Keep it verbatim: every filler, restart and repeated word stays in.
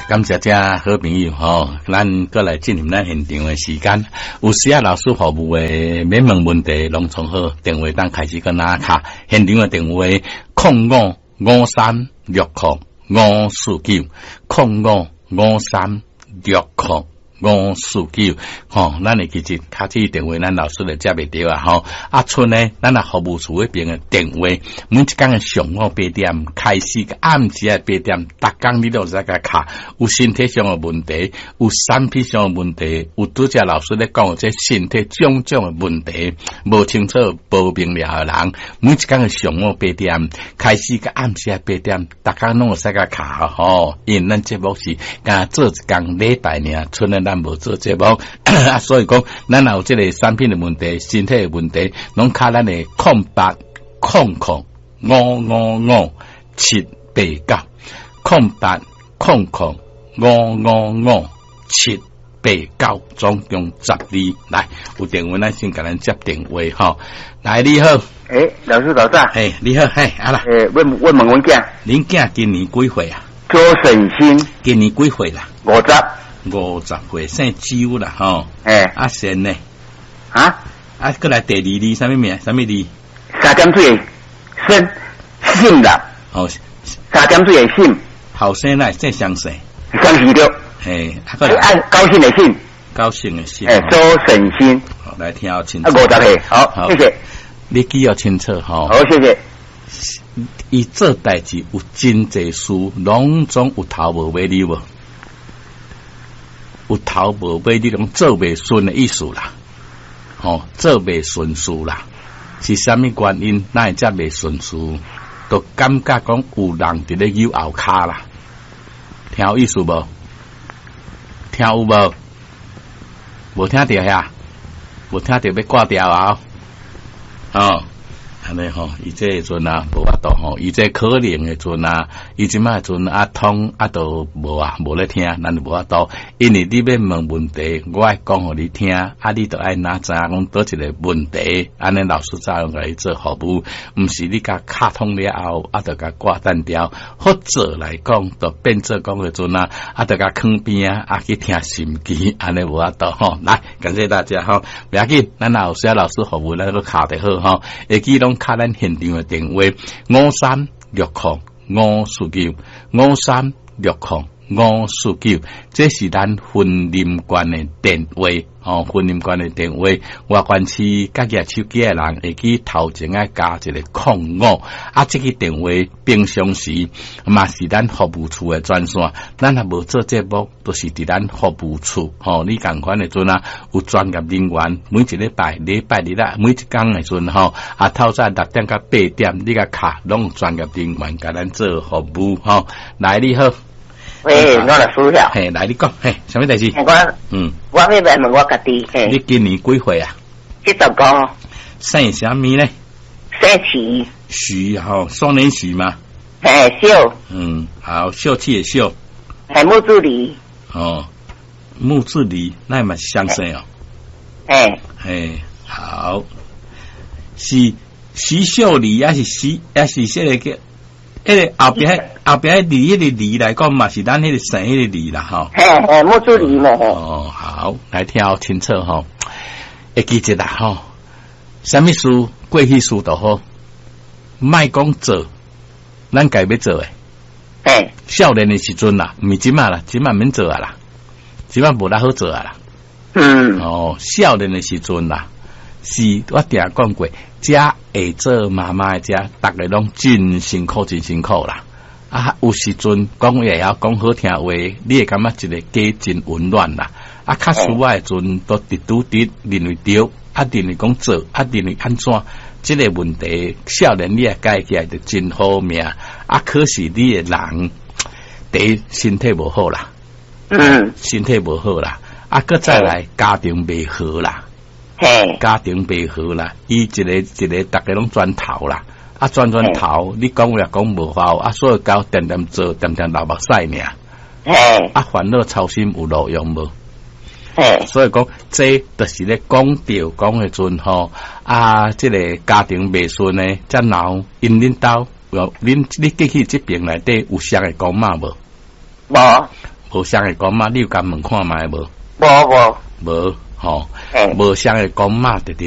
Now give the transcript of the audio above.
感谢这好朋友吼，咱过来进行咱现场的时间。有时啊，老师服务的免问问题，拢从好电话当开始跟大家卡。现场的电话零五五三六零五四九零五五三六零五四九，吼，咱会其实卡起电话，咱老师就接袂到啊，吼。啊，剩呢，咱啊服务处迄边的电话，每一天的上午八点开始，暗时啊八点，逐工你都在个卡。有身体上的问题，有产品上的问题，有拄则老师咧讲这身体种种的问题，无清楚、无明了的人，每一天的上午八点开始，个暗时啊八点，逐工拢有在个卡吼。因咱节目是干做一工礼拜尔，剩的。咱无做节目，啊，所以讲，咱有这个产品的问题、身体的问题，拢卡咱的空八空空五五五七八九，空八空空五五五七八九，总共十二。来，有电话咱先甲咱接电话吼。来，你好， 诶、欸，老师早上， 嘿，你好，嘿，啊啦， 诶、欸，问问问阮囝， 恁囝今年几岁啊？ 周省新， 今年几岁啦？ 五十。 五十岁姓周啦，吼， 诶、欸， 啊贤呢？ 啊， 啊，过来第二字什么名？什么字？ 三点水生姓啦， 哦， 三点水的姓， 后生来姓相姓， 相似着， 嘿，啊，过来按高兴的姓， 高兴的姓， 诶、欸，周省新， 好，来听好清楚， 啊，五十岁，好，好谢谢， 你记要清楚吼， 好，谢谢。 伊做代志有真济事，拢总有头无尾哩无。有头无尾，你拢做袂顺的意思啦，吼、哦，做袂顺事啦，是啥物原因？哪会遮袂顺事？都感觉讲有人伫咧摇后骹啦，听有意思无？听有无？无听到呀？无听到要挂掉啊？哦。安尼吼，伊这个阵啊，无法度吼，伊这可能的阵啊，伊即摆阵啊通啊都无啊，无咧听，咱就无法度。因为你要问问题，我爱讲互你听，啊，你都爱哪知影讲倒一个问题，安尼老师才用甲你做服务，毋是你甲卡通了后，啊，就甲挂单调，或者来讲，就变做讲的阵啊，啊，就甲坑边啊，啊去听心机，安尼无法度吼。来，感谢大家吼，不要紧，咱有些老师服务咱都卡得好吼，会记拢。卡咱现场的电话五三六零五四九五三六零五四九，这是咱婚林馆的电话哦，婚林馆的电话，外县市家己手机的人会去头前爱加一个空五，啊，这个电话平常时嘛是咱服务处的专线，咱也无做节目，都是伫咱服务处吼、哦。你共款的阵啊，有专业人员，每一礼拜礼拜日啦，每一工的阵吼，啊，透早六点到八点，你个卡拢专业人员甲咱做服务吼、哦。来，你好。 喂，我来输晓。 嘿，来你讲，嘿，什么代志？ 我，嗯，我要问问我家己，嘿， 你今年几岁啊？ 七十五。 姓啥名呢？ 姓徐。 徐吼，双连徐嘛。 嘿，秀。 嗯，好，秀气的秀。 嘿，木子梨。 哦，木子梨，那嘛相生哦。 嘿。 嘿，好，是徐秀梨，还是徐，还是这个叫？迄个后边后边离迄个离来讲嘛，是咱迄个省迄个离啦吼。 嘿嘿，木子梨嘛。 哦，好，来听好清楚吼。会记一啦吼，什么事过去事都好，莫讲做，咱家要做诶。 嘿， 少年的时阵啦，毋是即马啦，即马免做啊啦，即马无啦好做啊啦。 嗯。 哦，少年的时阵啦。是我定讲过，遮会做妈妈的遮，逐个拢真辛苦，真辛苦啦。啊，有时阵讲话也讲好听话，你会感觉一个家真温暖啦。啊，较输啊的阵都直拄直认为对，啊认为讲做，啊认为安怎？即、這个问题，少年你也解起来就真好命。啊，可是你的人，第一身体无好啦， 嗯， 身体无好啦，啊，搁再来家庭未和啦。家庭袂好啦，伊一个一个大家拢转头啦，啊转转头，你讲话讲无效，啊所以搞点点做，点点流目屎尔，啊烦恼操心有路用无？所以讲，这就是咧讲到讲诶阵吼，啊，即、這個家庭袂順呢，则闹因恁兜，有恁你过去即邊內底有啥个講嘛無？ 無无相的公妈，你有敢问看卖无？ 无无， 无，吼、 嘿无相的公妈，直直